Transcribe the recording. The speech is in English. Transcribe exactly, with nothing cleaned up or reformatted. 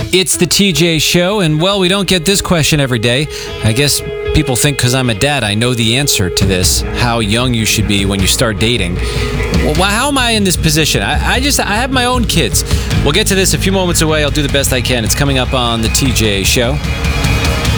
It's the T J Show, and well, we don't get this question every day. I guess people think because I'm a dad, I know the answer to this, how young you should be when you start dating. Well, how am I in this position? I, I just, I have my own kids. We'll get to this a few moments away. I'll do the best I can. It's coming up on the T J Show.